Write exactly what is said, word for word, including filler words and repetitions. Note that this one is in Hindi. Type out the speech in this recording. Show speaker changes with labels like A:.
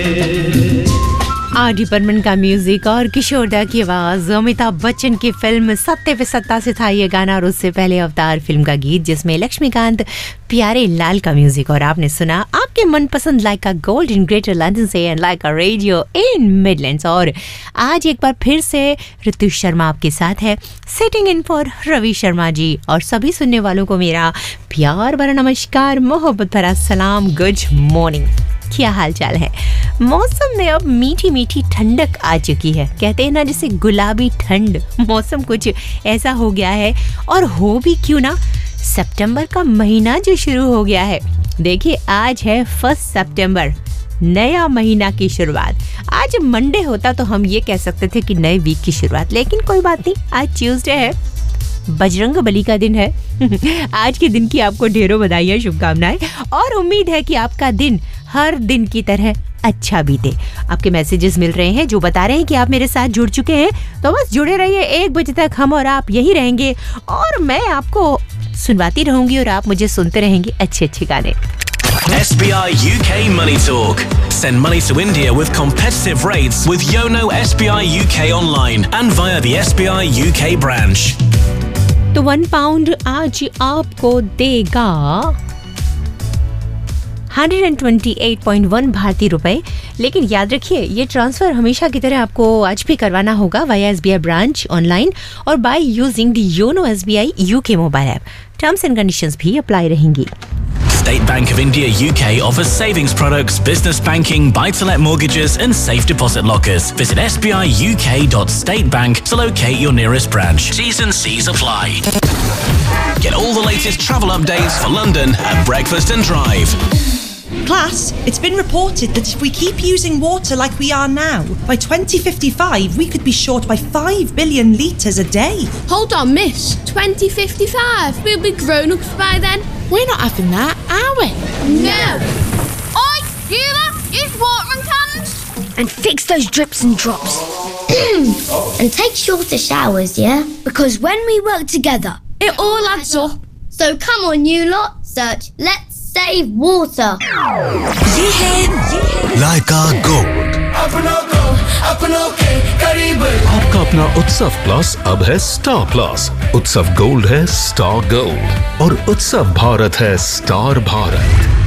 A: आर डी बर्मन का म्यूजिक और किशोर दा की आवाज। अमिताभ बच्चन की फिल्म सत्ते पे सत्ता से था ये गाना, और उससे पहले अवतार फिल्म का गीत जिसमें लक्ष्मीकांत प्यारे लाल का म्यूजिक। और आपने सुना आपके मनपसंद like a gold in greater London से and like a radio in Midlands. और आज एक बार फिर से ऋतु शर्मा आपके साथ है, sitting in for Ravi Sharma ji. और सभी सुनने वालों को मेरा प्यार भरा नमस्कार, मोहब्बत भरा सलाम, गुड मॉर्निंग। क्या हाल चाल है? मौसम में अब मीठी मीठी ठंडक आ चुकी है। कहते हैं ना जैसे गुलाबी ठंड, मौसम कुछ ऐसा हो गया है। और हो भी क्यों ना, सितंबर का महीना जो शुरू हो गया है। देखिए आज है फर्स्ट सितंबर, नया महीना की शुरुआत। आज मंडे होता तो हम ये कह सकते थे कि नए वीक की शुरुआत, लेकिन कोई बात नहीं, आज ट्यूसडे है, बजरंग बली का दिन है। आज के दिन की आपको ढेरों बधाइयाँ, शुभकामनाएं, और उम्मीद है कि आपका दिन हर दिन की तरह अच्छा बीते। आपके मैसेजेस मिल रहे हैं जो बता रहे हैं कि आप मेरे साथ जुड़ चुके हैं, तो बस जुड़े रहिए, एक बजे तक हम और आप यही रहेंगे और मैं आपको सुनवाती रहूंगी और आप मुझे सुनते रहेंगे अच्छे अच्छे गाने।
B: S B I U K Money Talk. Send money to India with competitive rates with Yono S B I U K online and via the S B I U K branch.
A: तो वन पाउंड आज आपको देगा एक सौ अट्ठाईस पॉइंट एक भारतीय रुपए। लेकिन याद रखिए ये ट्रांसफर हमेशा की तरह आपको आज भी करवाना होगा via S B I branch online और by using the YONO S B I UK mobile app. Terms and conditions भी अप्लाई रहेंगी।
B: State Bank of India U K offers savings products, business banking, buy-to-let mortgages and safe deposit lockers. Visit s b i u k dot state bank to locate your nearest branch. T's and C's apply. Get all the latest travel updates for London at Breakfast and Drive.
C: Class, it's been reported that if we keep using water like we are now, by twenty fifty-five we could be short by five billion litres a day.
D: Hold on, miss. twenty fifty-five? We'll be grown-ups by then.
E: We're not having that, are we?
D: No. Oi, you lot, use watering cans.
F: And fix those drips and drops. And take shorter showers, yeah? Because when we work together,
D: It all adds up.
F: so come on you lot, search Let's Save Water.
C: ये है
B: Like a gold.
G: आपका अपना उत्सव प्लस अब है स्टार प्लस। उत्सव गोल्ड है स्टार गोल्ड और उत्सव भारत है स्टार भारत।